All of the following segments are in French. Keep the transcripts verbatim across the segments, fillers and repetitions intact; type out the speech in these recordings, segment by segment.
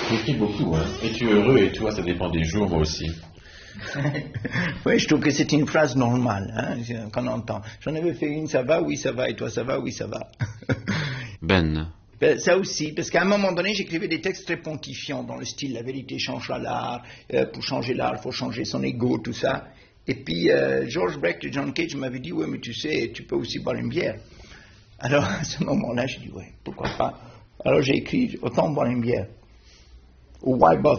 Tu écris beaucoup, hein. Es-tu heureux et toi, ça dépend des jours, moi aussi. Oui, je trouve que c'est une phrase normale, hein, qu'on entend. J'en avais fait une, ça va, oui, ça va, et toi, ça va, oui, ça va. Ben. Ben, ça aussi, parce qu'à un moment donné, j'écrivais des textes très pontifiants dans le style « la vérité changera l'art, euh, pour changer l'art, il faut changer son ego », tout ça. Et puis, euh, George Brecht et John Cage m'avaient dit « ouais, mais tu sais, tu peux aussi boire une bière ». Alors, à ce moment-là, j'ai dit « ouais, pourquoi pas ». Alors, j'ai écrit « autant boire une bière ». Ou « why bother ».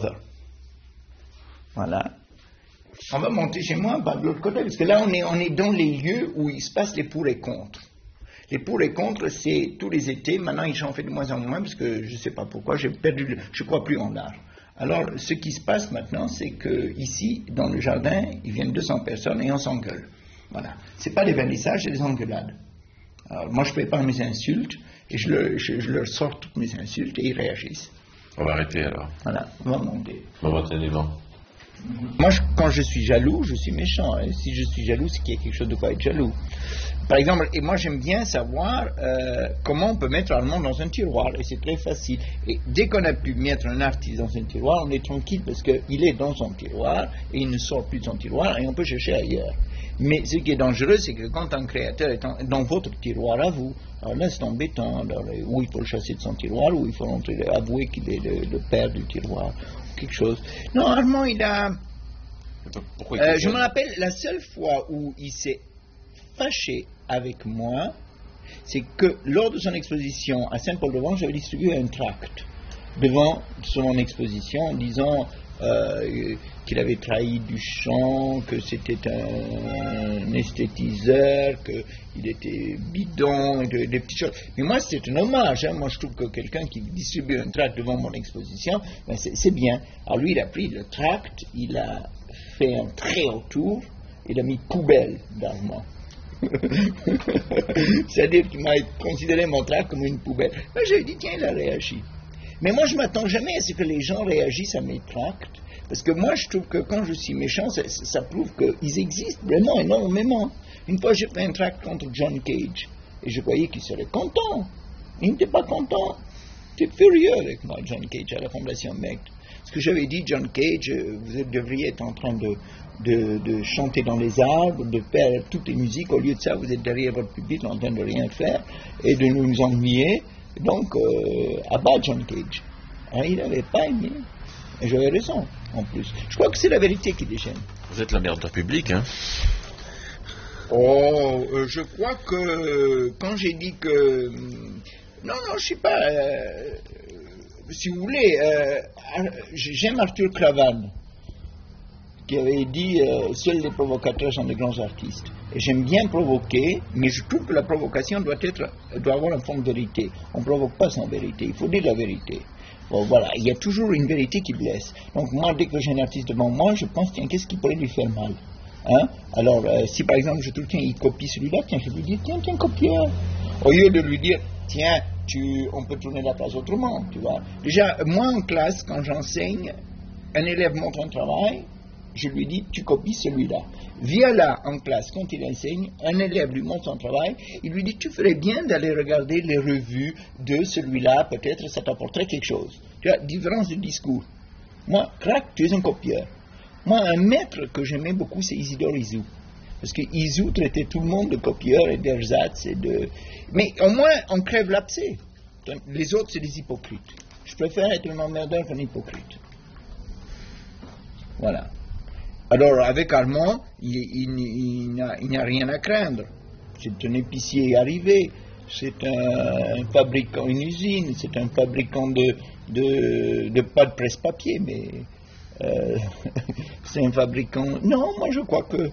Voilà. On va monter chez moi, pas de l'autre côté, parce que là, on est, on est dans les lieux où il se passe les pour et contre. Les pour et contre, c'est tous les étés. Maintenant, ils en font de moins en moins, parce que je ne sais pas pourquoi, j'ai perdu, le, je ne crois plus en l'art. Alors, ce qui se passe maintenant, c'est que ici, dans le jardin, ils viennent deux cents personnes et on s'engueule. Voilà. Ce n'est pas des vernissages, c'est des engueulades. Alors, moi, je prépare mes insultes, et je, le, je, je leur sors toutes mes insultes, et ils réagissent. On va arrêter alors. Voilà, on va monter. On va tenir l'élan. Moi, je, quand je suis jaloux, je suis méchant. Hein. Si je suis jaloux, c'est qu'il y a quelque chose de quoi être jaloux. Par exemple, et moi j'aime bien savoir euh, comment on peut mettre Armand dans un tiroir, et c'est très facile. Et dès qu'on a pu mettre un artiste dans un tiroir, on est tranquille parce qu'il est dans son tiroir, et il ne sort plus de son tiroir, et on peut chercher ailleurs. Mais ce qui est dangereux, c'est que quand un créateur est en, dans votre tiroir à vous, alors là c'est embêtant, alors, ou il faut le chasser de son tiroir, ou il faut avouer qu'il est le, le père du tiroir, quelque chose. Non, Armand, il a... Pourquoi il euh, je me rappelle, la seule fois où il s'est fâché avec moi, c'est que lors de son exposition à Saint-Paul-de-Vence, j'avais distribué un tract devant son exposition en disant euh, qu'il avait trahi Duchamp, que c'était un, un esthétiseur, qu'il était bidon, et de, des petites choses. Mais moi, c'est un hommage. Hein. Moi, je trouve que quelqu'un qui distribue un tract devant mon exposition, ben c'est, c'est bien. Alors lui, il a pris le tract, il a fait un trait autour, il a mis poubelle d'Armand. C'est-à-dire qu'il m'a considéré mon tract comme une poubelle. Moi, j'ai dit, tiens, il a réagi. Mais moi, je ne m'attends jamais à ce que les gens réagissent à mes tracts, parce que moi, je trouve que quand je suis méchant, ça, ça prouve qu'ils existent vraiment énormément. Une fois, j'ai fait un tract contre John Cage, et je croyais qu'il serait content. Il n'était pas content. Il était furieux avec moi, John Cage, à la Fondation Mecte. Ce que j'avais dit, John Cage, vous devriez être en train de... De, de chanter dans les arbres, de faire toutes les musiques. Au lieu de ça, vous êtes derrière votre public en train de rien faire et de nous ennuyer. Donc, euh, à bas John Cage. Alors, il n'avait pas aimé. Et j'avais raison, en plus. Je crois que c'est la vérité qui déchaîne. Vous êtes l'emmerdeur public, hein? Oh, euh, je crois que quand j'ai dit que... Non, non, je ne sais pas. Euh, si vous voulez, euh, j'aime Arthur Cravan, qui avait dit euh, « Seuls les provocateurs sont de grands artistes ». Et j'aime bien provoquer, mais je trouve que la provocation doit, être, doit avoir un fond de vérité. On ne provoque pas sans vérité, il faut dire la vérité. Bon, voilà, il y a toujours une vérité qui blesse. Donc moi, dès que j'ai un artiste devant moi, je pense, tiens, qu'est-ce qui pourrait lui faire mal, hein? Alors, euh, si par exemple, je trouve, tiens, il copie celui-là, tiens, je lui dis, tiens, tiens, copieur. Au lieu de lui dire, tiens, tu, on peut tourner la page autrement, tu vois. Déjà, moi en classe, quand j'enseigne, un élève montre un travail, je lui dis, tu copies celui-là. Viens là, en classe, quand il enseigne, un élève lui montre son travail, il lui dit, tu ferais bien d'aller regarder les revues de celui-là, peut-être ça t'apporterait quelque chose. Tu vois, différence de discours. Moi, crac, tu es un copieur. Moi, un maître que j'aimais beaucoup, c'est Isidore Isou. Parce que Isou traitait tout le monde de copieur et d'ersatz et de... Mais au moins, on crève l'abcès. Les autres, c'est des hypocrites. Je préfère être un emmerdeur qu'un hypocrite. Voilà. Alors, avec Armand, il, il, il, il n'y a rien à craindre. C'est un épicier arrivé, c'est un, un fabricant, une usine, c'est un fabricant de, de, de pas de presse-papier, mais euh, c'est un fabricant... Non, moi je crois que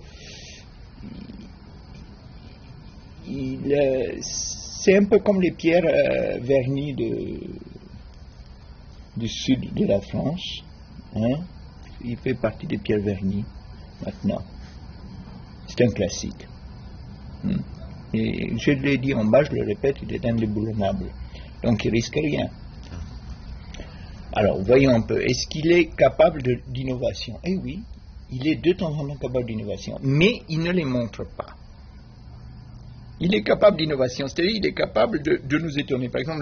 il, euh, c'est un peu comme les pierres euh, vernies de, du sud de la France, hein? Il fait partie des pierres vernies, maintenant. C'est un classique. Hmm. Et je l'ai dit en bas, je le répète, il est indéboulonnable. Donc il risque rien. Alors, voyons un peu. Est-ce qu'il est capable de, d'innovation? Eh oui, il est de temps en temps capable d'innovation, mais il ne les montre pas. Il est capable d'innovation, c'est-à-dire il est capable de, de nous étonner. Par exemple,